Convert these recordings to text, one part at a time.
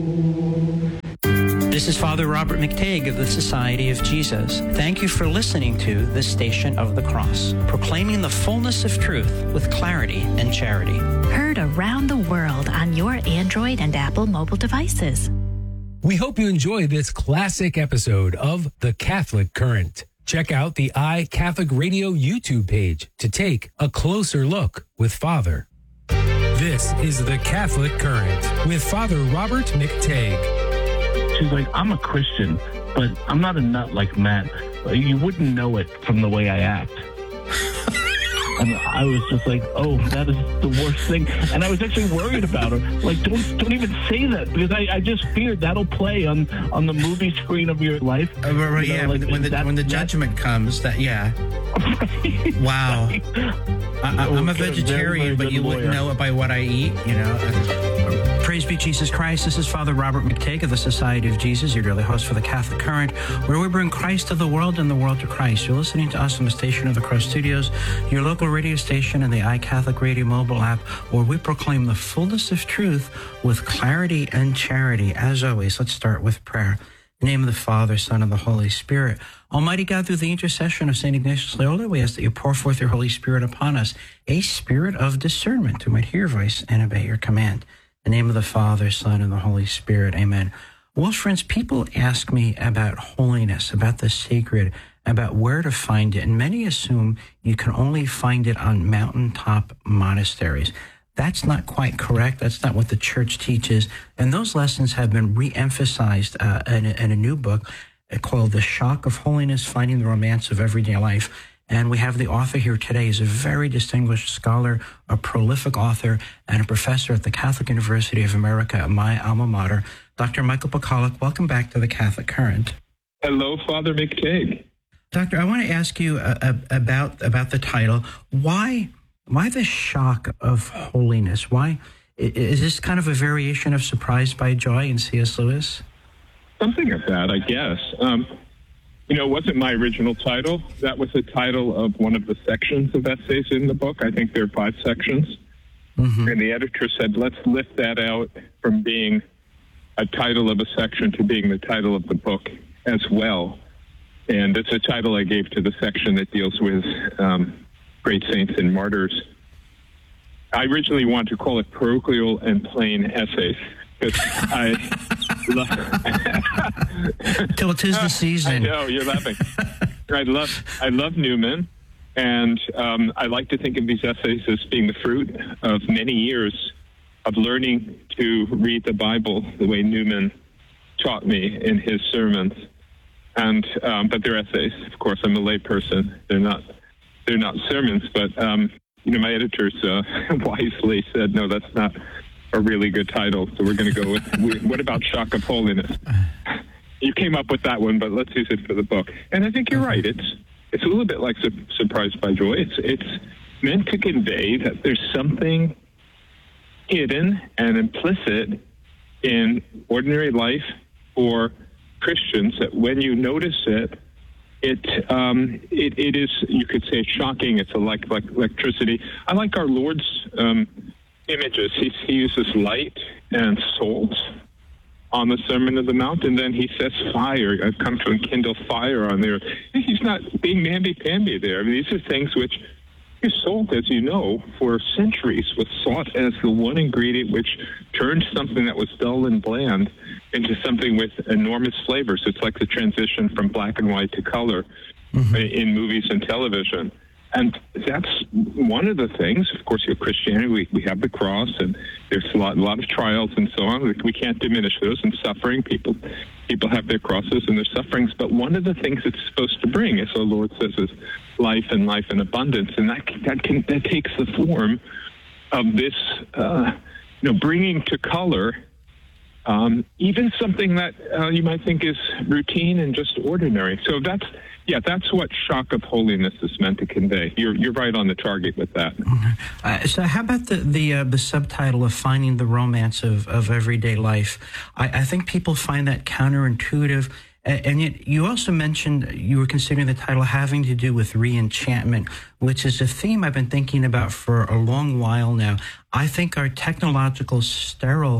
This is Father Robert McTague of the Society of Jesus. Thank you for listening to The Station of the Cross, proclaiming the fullness of truth with clarity and charity. Heard around the world on your Android and Apple mobile devices. We hope you enjoy this classic episode of The Catholic Current. Check out the iCatholic Radio YouTube page to take a closer look with Father. This is The Catholic Current with Father Robert McTague. She's like, I'm a Christian, but I'm not a nut like Matt. You wouldn't know it from the way I act. And I was just like, oh, that is the worst thing. And I was actually worried about her. Like, don't even say that, because I just feared that'll play on the movie screen of your life. Right, you know, yeah, like, when the judgment comes, that, yeah. Wow. I'm a vegetarian, but you wouldn't know it by what I eat, you know. Praise be Jesus Christ. This is Father Robert McTague of the Society of Jesus, your daily host for the Catholic Current, where we bring Christ to the world and the world to Christ. You're listening to us on the Station of the Cross Studios, your local radio station, and the iCatholic Radio mobile app, where we proclaim the fullness of truth with clarity and charity. As always, let's start with prayer. In the name of the Father, Son, and the Holy Spirit. Almighty God, through the intercession of St. Ignatius Loyola, we ask that you pour forth your Holy Spirit upon us, a spirit of discernment, who might hear your voice and obey your command. In the name of the Father, Son, and the Holy Spirit. Amen. Well, friends, people ask me about holiness, about the sacred, about where to find it, and many assume you can only find it on mountaintop monasteries. That's not quite correct. That's not what the Church teaches. And those lessons have been re-emphasized in a new book called The Shock of Holiness, Finding the Romance of Everyday Life. And we have the author here today. He's a very distinguished scholar, a prolific author, and a professor at the Catholic University of America, my alma mater, Dr. Michael Pawlak. Welcome back to the Catholic Current. Hello, Father McTague. Doctor, I want to ask you about the title. Why the shock of holiness? Why is this kind of a variation of Surprised by Joy in C.S. Lewis? Something of that, I guess. It wasn't my original title. That was the title of one of the sections of essays in the book. I think there are 5 sections. Mm-hmm. And the editor said, let's lift that out from being a title of a section to being the title of the book as well. And it's a title I gave to the section that deals with great saints and martyrs. I originally wanted to call it Parochial and Plain Essays, because I love... Till 'tis the season. I know, you're laughing. I love Newman, and I like to think of these essays as being the fruit of many years of learning to read the Bible the way Newman taught me in his sermons. And but they're essays. Of course, I'm a lay person. They're not sermons. But my editors wisely said, no, that's not a really good title. So we're going to go with what about Shock of Holiness? You came up with that one, but let's use it for the book. And I think you're right. It's a little bit like Surprised by Joy. It's meant to convey that there's something hidden and implicit in ordinary life for Christians that when you notice it, it is, you could say, shocking. It's like electricity. I like our Lord's images. He uses light and salt on the Sermon on the Mount, and then he says fire. I've come to enkindle fire on there. He's not being namby-pamby there. I mean, these are things which salt, as you know, for centuries was sought as the one ingredient which turned something that was dull and bland into something with enormous flavors. It's like the transition from black and white to color in movies and television. And that's one of the things. Of course, in Christianity, we have the cross, and there's a lot of trials and so on. We can't diminish those, and suffering. People have their crosses and their sufferings. But one of the things it's supposed to bring, as the Lord says, is life and life in abundance. And that takes the form of this, bringing to color even something that you might think is routine and just ordinary. So that's what Shock of Holiness is meant to convey. You're right on the target with that. So how about the subtitle of Finding the Romance of Everyday Life? I think people find that counterintuitive. And yet you also mentioned you were considering the title having to do with re-enchantment, which is a theme I've been thinking about for a long while now. I think our technological sterile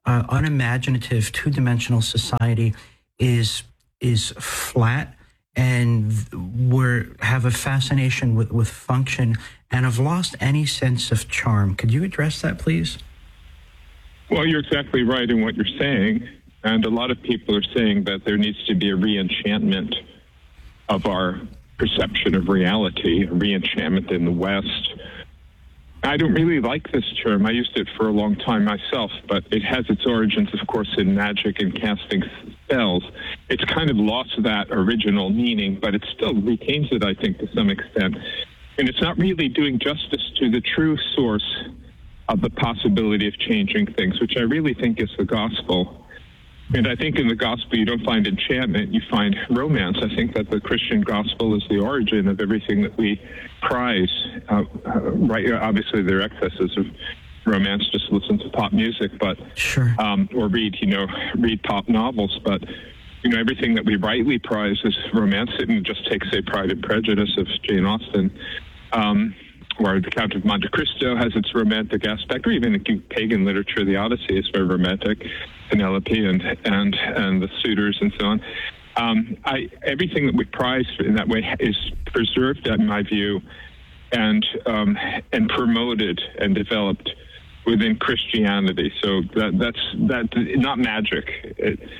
unimaginative, two-dimensional society is flat, and have a fascination with function and have lost any sense of charm. Could you address that, please? Well, you're exactly right in what you're saying. And a lot of people are saying that there needs to be a re-enchantment of our perception of reality, a re-enchantment in the West. I don't really like this term. I used it for a long time myself, but it has its origins, of course, in magic and casting spells. It's kind of lost that original meaning, but it still retains it, I think, to some extent. And it's not really doing justice to the true source of the possibility of changing things, which I really think is the gospel. And I think in the gospel you don't find enchantment, you find romance. I think that the Christian gospel is the origin of everything that we prize. Right? Obviously, there are excesses of romance. Just listen to pop music, but sure, or read pop novels. But everything that we rightly prize is romance. And just take, say, Pride and Prejudice of Jane Austen. Or The Count of Monte Cristo has its romantic aspect, or even in pagan literature, the Odyssey is very romantic, Penelope and the suitors and so on. Everything that we prize in that way is preserved, in my view, and promoted and developed within Christianity. So that's not magic.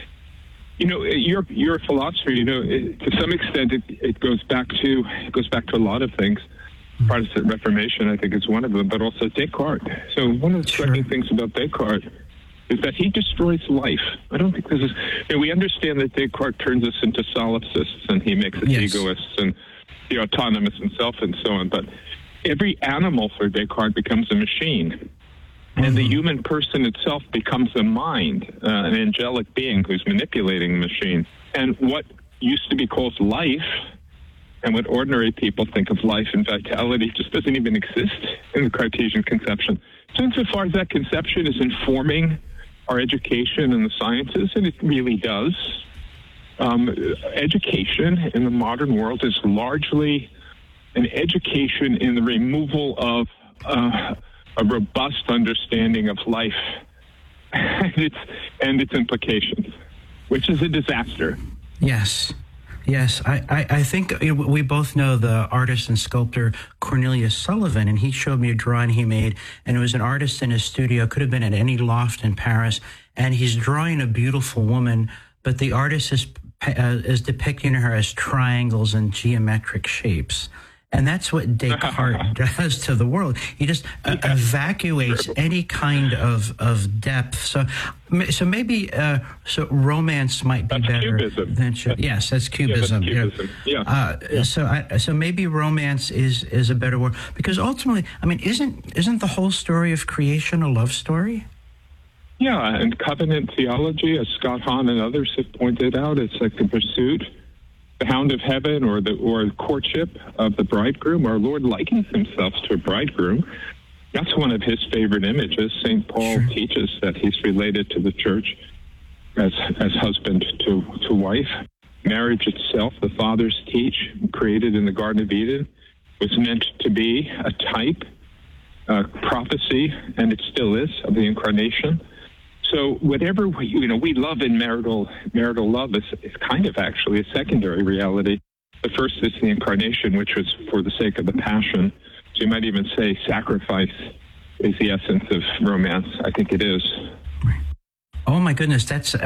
Your philosophy, to some extent, it goes back to a lot of things. Protestant Reformation, I think, is one of them, but also Descartes. So one of the striking things about Descartes is that he destroys life. I don't think this is... we understand that Descartes turns us into solipsists, and he makes us egoists and autonomous and self and so on, but every animal for Descartes becomes a machine. And the human person itself becomes a mind, an angelic being who's manipulating the machine. And what used to be called life, and what ordinary people think of life and vitality, just doesn't even exist in the Cartesian conception. So insofar as that conception is informing our education in the sciences, and it really does, education in the modern world is largely an education in the removal of a robust understanding of life and its implications, which is a disaster. Yes. Yes, I think we both know the artist and sculptor Cornelius Sullivan, and he showed me a drawing he made, and it was an artist in his studio, could have been at any loft in Paris, and he's drawing a beautiful woman, but the artist is depicting her as triangles and geometric shapes. And that's what Descartes does to the world. He just evacuates any kind of depth. So maybe romance might be better Cubism. than yes, that's Cubism. Yeah, that's Cubism. Yeah. So maybe romance is a better word, because ultimately, I mean, isn't the whole story of creation a love story? Yeah, and covenant theology, as Scott Hahn and others have pointed out, it's like the pursuit. The hound of heaven, or the courtship of the bridegroom. Our Lord likens himself to a bridegroom. That's one of his favorite images. St. Paul teaches that he's related to the church as husband to wife. Marriage itself, the fathers teach, created in the Garden of Eden, was meant to be a type, prophecy, and it still is, of the incarnation. So whatever we love in marital love is kind of actually a secondary reality. The first is the incarnation, which was for the sake of the passion. So you might even say sacrifice is the essence of romance. I think it is. Oh my goodness,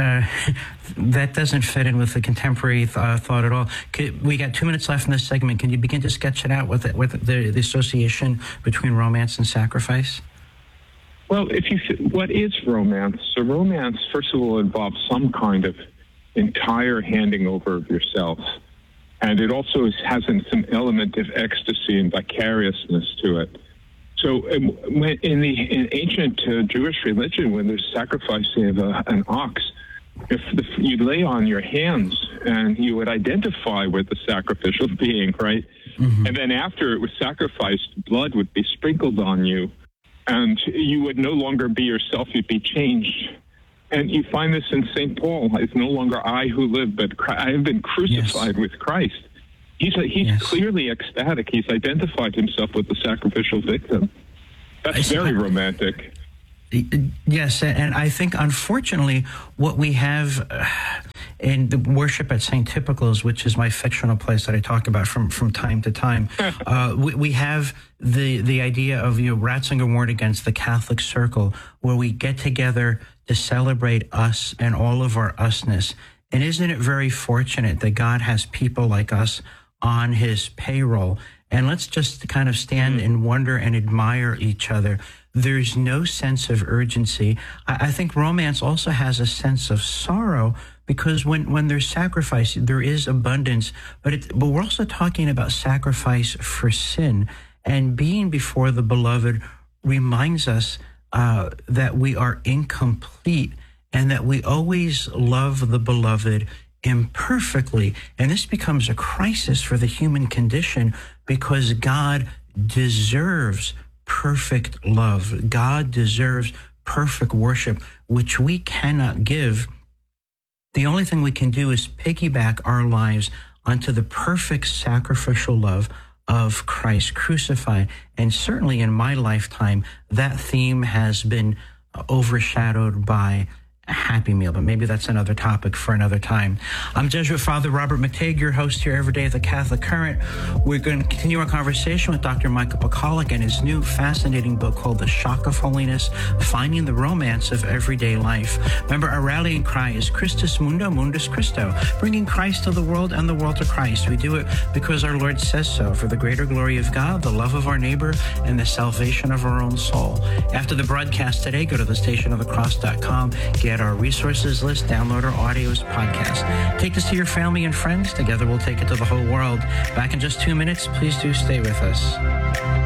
that doesn't fit in with the contemporary thought at all. We got 2 minutes left in this segment. Can you begin to sketch it out with the association between romance and sacrifice? Well, what is romance? So romance, first of all, involves some kind of entire handing over of yourself. And it also has some element of ecstasy and vicariousness to it. So in ancient Jewish religion, when there's sacrificing of an ox, if you lay on your hands and you would identify with the sacrificial being, right? Mm-hmm. And then after it was sacrificed, blood would be sprinkled on you. And you would no longer be yourself, you'd be changed. And you find this in St. Paul. It's no longer I who live, but I have been crucified with Christ. He's clearly ecstatic. He's identified himself with the sacrificial victim. That's very romantic. Yes, and I think, unfortunately, what we have in the worship at St. Typical's, which is my fictional place that I talk about from time to time, we have the idea of, Ratzinger warned against the Catholic circle, where we get together to celebrate us and all of our usness. And isn't it very fortunate that God has people like us on his payroll? And let's just kind of stand and wonder and admire each other. There's no sense of urgency. I think romance also has a sense of sorrow, because when there's sacrifice, there is abundance. But we're also talking about sacrifice for sin. And being before the beloved reminds us that we are incomplete and that we always love the beloved imperfectly. And this becomes a crisis for the human condition, because God deserves perfect love. God deserves perfect worship, which we cannot give. The only thing we can do is piggyback our lives onto the perfect sacrificial love of Christ crucified. And certainly in my lifetime, that theme has been overshadowed by a Happy Meal, but maybe that's another topic for another time. I'm Jesuit Father Robert McTeigue, your host here every day at the Catholic Current. We're going to continue our conversation with Dr. Michael Pacolic and his new fascinating book called The Shock of Holiness, Finding the Romance of Everyday Life. Remember, our rallying cry is Christus Mundo, Mundus Christo, bringing Christ to the world and the world to Christ. We do it because our Lord says so, for the greater glory of God, the love of our neighbor, and the salvation of our own soul. After the broadcast today, go to thestationofthecross.com, get our resources list, download our audios, podcast. Take this to your family and friends. Together we'll take it to the whole world. Back in just 2 minutes. Please do stay with us.